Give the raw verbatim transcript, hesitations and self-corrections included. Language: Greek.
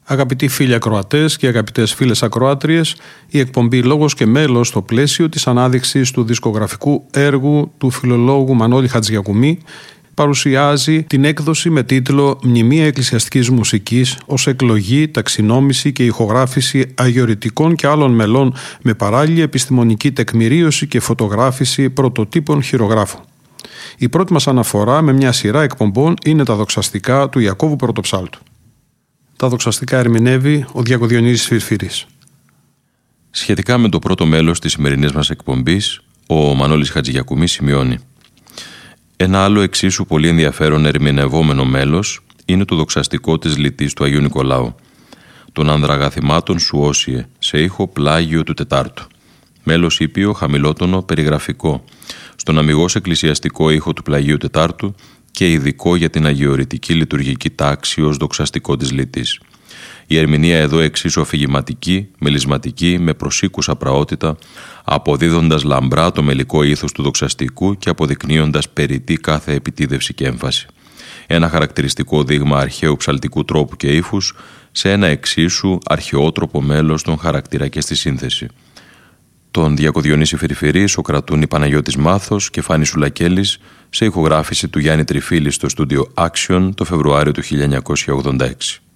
Αγαπητοί φίλοι ακροατές και αγαπητές φίλες ακροάτριες, η εκπομπή «Λόγος και μέλος» στο πλαίσιο της ανάδειξης του δισκογραφικού έργου του φιλολόγου Μανώλη Χατζηγιακουμί παρουσιάζει την έκδοση με τίτλο «Μνημεία εκκλησιαστικής μουσικής» ως εκλογή, ταξινόμηση και ηχογράφηση αγιορητικών και άλλων μελών με παράλληλη επιστημονική τεκμηρίωση και φωτογράφηση πρωτοτύπων χειρογράφων. Η πρώτη μας αναφορά με μια σειρά εκπομπών είναι τα δοξαστικά του Ιακώβου Πρωτοψάλτου. Τα δοξαστικά ερμηνεύει ο Διακοδιονύσης Φιρφύρης. Σχετικά με το πρώτο μέλος της σημερινής μας εκπομπής, ο Μανώλης Χατζηγιακουμί σημειώνει: ένα άλλο εξίσου πολύ ενδιαφέρον ερμηνευόμενο μέλος είναι το δοξαστικό της λυτής του Αγίου Νικολάου, των Ανδραγαθημάτων σου όσιε, σε ήχο πλάγιο του Τετάρτου. Μέλος ήπιο, χαμηλότονο, περιγραφικό, στον αμιγώς εκκλησιαστικό ήχο του Πλαγίου Τετάρτου και ειδικό για την αγιορητική λειτουργική τάξη ως δοξαστικό της λυτής. Η ερμηνεία εδώ εξίσου αφηγηματική, μελισματική, με προσήκουσα πραότητα, αποδίδοντας λαμπρά το μελικό ήθος του δοξαστικού και αποδεικνύοντας περιττή κάθε επιτίδευση και έμφαση. Ένα χαρακτηριστικό δείγμα αρχαίου ψαλτικού τρόπου και ύφους σε ένα εξίσου αρχαιότροπο μέλος των χαρακτήρα και στη σύνθεση. Τον Διακοδιονύση Φιρφυρή σοκρατούν η Παναγιώτης Μάθος και Φάνης Σουλακέλης σε ηχογράφηση του Γιάννη Τριφίλη στο στούντιο Action το Φεβρουάριο του χίλια εννιακόσια ογδόντα έξι.